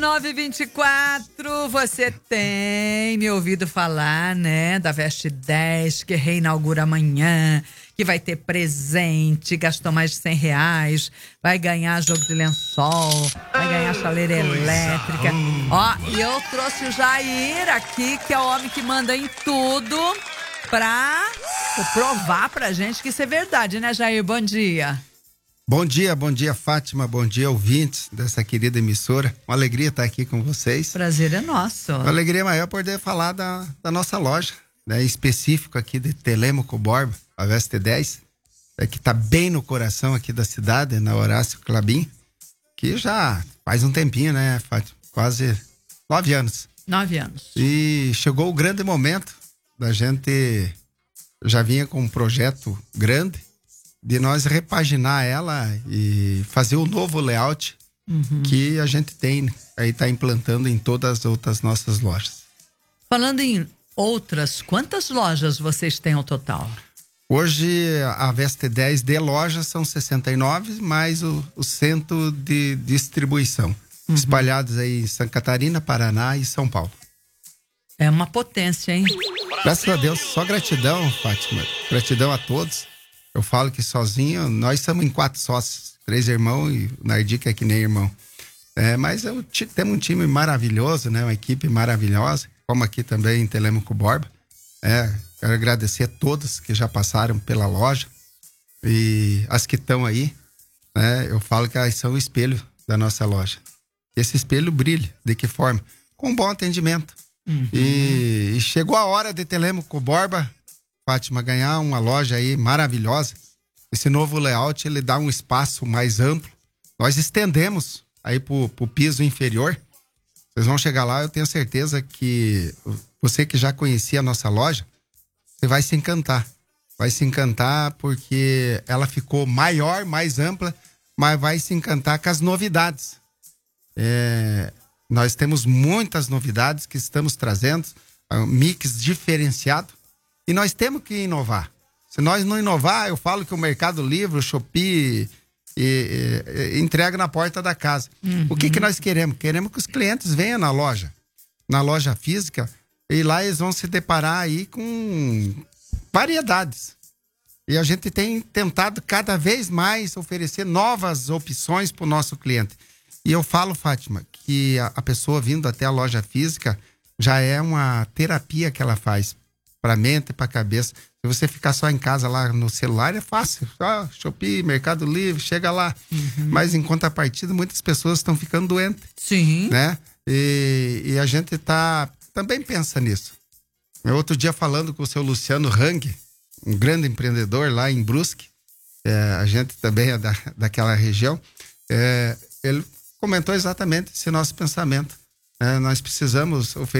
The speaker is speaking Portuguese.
9h24, você tem me ouvido falar, né, da Veste 10, que reinaugura amanhã, que vai ter presente, gastou mais de R$100, vai ganhar jogo de lençol, vai ganhar chaleira elétrica. Ó, e eu trouxe o Jair aqui, que é o homem que manda em tudo, pra provar pra gente que isso é verdade, né, Jair? Bom dia. Bom dia, Fátima. Bom dia, ouvintes dessa querida emissora. Uma alegria estar aqui com vocês. Prazer é nosso. Uma alegria maior poder falar da nossa loja, né, em específico aqui de Telêmaco Borba, a Veste 10, que está bem no coração aqui da cidade, na Horácio Clabin, que já faz um tempinho, né, Fátima? Quase 9 anos. 9 anos. E chegou o grande momento da gente, já vinha com um projeto grande, de nós repaginar ela e fazer o novo layout que a gente tem, aí tá implantando em todas as outras nossas lojas. Falando em outras, quantas lojas vocês têm ao total? Hoje a Veste 10 de lojas são 69, mais o centro de distribuição, espalhados aí em Santa Catarina, Paraná e São Paulo. É uma potência, hein? Graças a Deus, só gratidão, Fátima. Gratidão a todos. Eu falo que sozinho, nós estamos em 4 sócios, 3 irmãos e o Nardi, que é que nem irmão. Mas temos um time maravilhoso, né? Uma equipe maravilhosa, como aqui também em Telêmaco Borba. Quero agradecer a todos que já passaram pela loja e as que estão aí, né? Eu falo que elas são o espelho da nossa loja. Esse espelho brilha, de que forma? Com bom atendimento. E chegou a hora de Telêmaco Borba, Fátima, ganhar uma loja aí maravilhosa. Esse novo layout, ele dá um espaço mais amplo. Nós estendemos aí pro piso inferior. Vocês vão chegar lá, eu tenho certeza que você que já conhecia a nossa loja, você vai se encantar. Vai se encantar porque ela ficou maior, mais ampla, mas vai se encantar com as novidades. Nós temos muitas novidades que estamos trazendo, um mix diferenciado. E nós temos que inovar. Se nós não inovar, eu falo que o Mercado Livre, o Shopee, entrega na porta da casa. O que nós queremos? Queremos que os clientes venham na loja física, e lá eles vão se deparar aí com variedades. E a gente tem tentado cada vez mais oferecer novas opções para o nosso cliente. E eu falo, Fátima, que a pessoa vindo até a loja física já é uma terapia que ela faz para a mente e para a cabeça. Se você ficar só em casa lá no celular, é fácil. Só Shopee, Mercado Livre, chega lá. Mas em contrapartida, muitas pessoas estão ficando doentes. Sim. Né? E a gente também pensa nisso. Outro dia falando com o seu Luciano Hang, um grande empreendedor lá em Brusque, a gente também é daquela região, ele comentou exatamente esse nosso pensamento. Nós precisamos oferecer